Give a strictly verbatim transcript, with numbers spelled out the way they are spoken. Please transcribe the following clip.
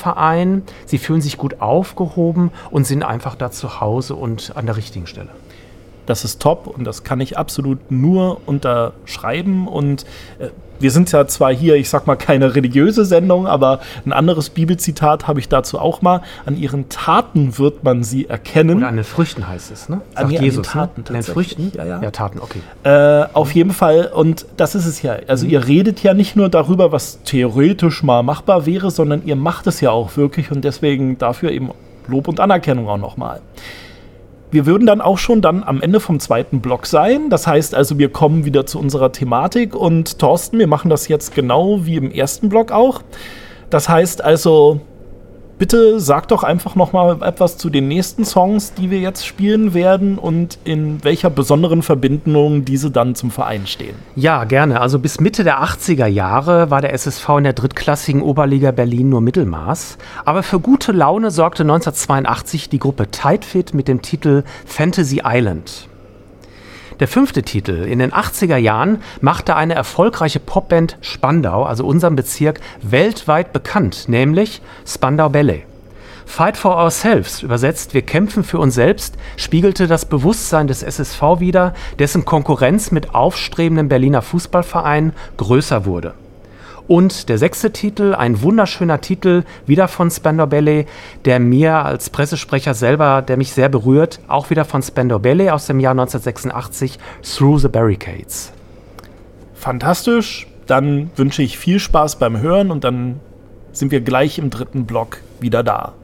Verein, sie fühlen sich gut aufgehoben und sind einfach da zu Hause und an der richtigen Stelle. Das ist top und das kann ich absolut nur unterschreiben und äh, wir sind ja zwar hier, ich sag mal, keine religiöse Sendung, aber ein anderes Bibelzitat habe ich dazu auch mal. An ihren Taten wird man sie erkennen. Oder an den Früchten heißt es, ne? Sagt an Jesus, den Taten, ne? An den Früchten? Ja, ja. Ja, Taten, okay. Äh, auf jeden Fall, und das ist es ja. Also mhm. ihr redet ja nicht nur darüber, was theoretisch mal machbar wäre, sondern ihr macht es ja auch wirklich und deswegen dafür eben Lob und Anerkennung auch nochmal. Wir würden dann auch schon dann am Ende vom zweiten Block sein. Das heißt also, wir kommen wieder zu unserer Thematik. Und Thorsten, wir machen das jetzt genau wie im ersten Block auch. Das heißt also, bitte sag doch einfach noch mal etwas zu den nächsten Songs, die wir jetzt spielen werden und in welcher besonderen Verbindung diese dann zum Verein stehen. Ja, gerne. Also bis Mitte der achtziger Jahre war der S S V in der drittklassigen Oberliga Berlin nur Mittelmaß. Aber für gute Laune sorgte neunzehnhundertzweiundachtzig die Gruppe Tight Fit mit dem Titel Fantasy Island. Der fünfte Titel in den achtziger Jahren machte eine erfolgreiche Popband Spandau, also unserem Bezirk, weltweit bekannt, nämlich Spandau Ballet. Fight for Ourselves, übersetzt Wir kämpfen für uns selbst, spiegelte das Bewusstsein des S S V wider, dessen Konkurrenz mit aufstrebenden Berliner Fußballvereinen größer wurde. Und der sechste Titel, ein wunderschöner Titel, wieder von Spandau Ballet, der mir als Pressesprecher selber, der mich sehr berührt, auch wieder von Spandau Ballet aus dem Jahr neunzehnhundertsechsundachtzig, Through the Barricades. Fantastisch, dann wünsche ich viel Spaß beim Hören und dann sind wir gleich im dritten Block wieder da.